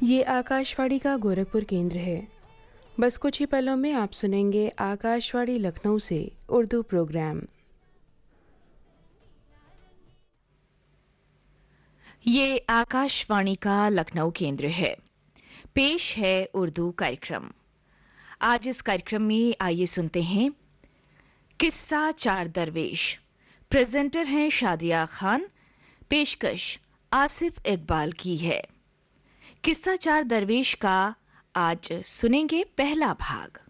ये आकाशवाणी का गोरखपुर केंद्र है। बस कुछ ही पलों में आप सुनेंगे आकाशवाणी लखनऊ से उर्दू प्रोग्राम। ये आकाशवाणी का लखनऊ केंद्र है। पेश है उर्दू कार्यक्रम। आज इस कार्यक्रम में आइए सुनते हैं किस्सा चार दरवेश। प्रेजेंटर हैं शादिया खान। पेशकश आसिफ इकबाल की है। किस्सा चार दरवेश का आज सुनेंगे पहला भाग।